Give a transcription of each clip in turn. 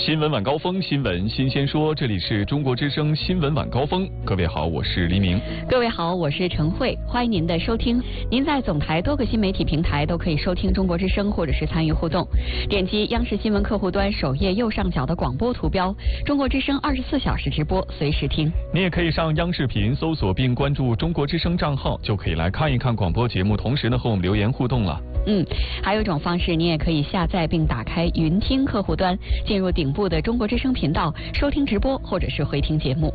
新闻晚高峰，新闻新鲜说，这里是中国之声新闻晚高峰。各位好，我是黎明。 各位好，我是陈慧，欢迎您的收听。您在总台多个新媒体平台都可以收听中国之声，或者是参与互动。点击央视新闻客户端首页右上角的广播图标，中国之声24小时直播，随时听。 你也可以上央视频搜索并关注中国之声账号，就可以来看一看广播节目，同时呢和我们留言互动了。 还有一种方式，你也可以下载并打开云听客户端，进入顶部的中国之声频道，收听直播或者是回听节目。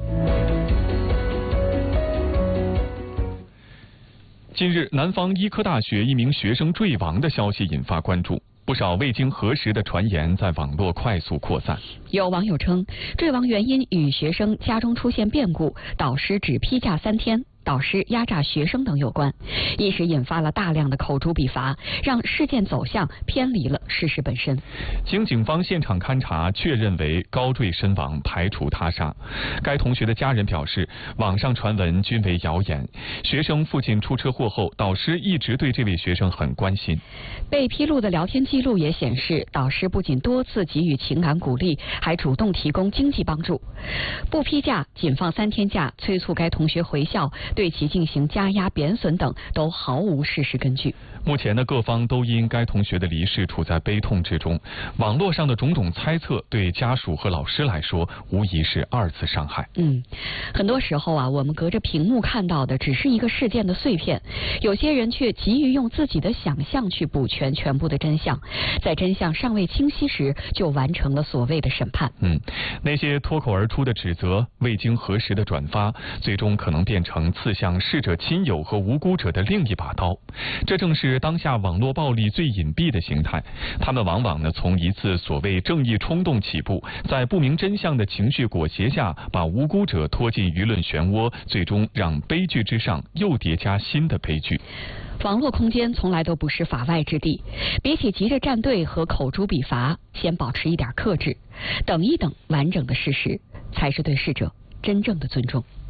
近日，南方医科大学一名学生坠亡的消息引发关注，不少未经核实的传言在网络快速扩散。 有网友称，坠亡原因与学生家中出现变故，导师只批假3天。导师压榨学生等有关，一时引发了大量的口诛笔伐，让事件走向偏离了事实本身。 经警方现场勘查确认为高坠身亡，排除他杀。该同学的家人表示，网上传闻均为谣言。学生父亲出车祸后，导师一直对这位学生很关心。 被披露的聊天记录也显示，导师不仅多次给予情感鼓励，还主动提供经济帮助。不批假，仅放3天假，催促该同学回校，对其进行加压贬损等，都毫无事实根据。 目前呢，各方都因该同学的离世处在悲痛之中。网络上的种种猜测，对家属和老师来说，无疑是2次伤害。 很多时候啊，我们隔着屏幕看到的只是一个事件的碎片，有些人却急于用自己的想象去补全全部的真相，在真相尚未清晰时，就完成了所谓的审判。 那些脱口而出的指责，未经核实的转发，最终可能变成刺向逝者亲友和无辜者的另一把刀。这正是当下网络暴力最隐蔽的形态，他们往往呢从一次所谓正义冲动起步，在不明真相的情绪裹挟下，把无辜者拖进舆论漩涡，最终让悲剧之上又叠加新的悲剧。 网络空间从来都不是法外之地，比起急着站队和口诛笔伐，先保持一点克制，等一等完整的事实，才是对逝者真正的尊重。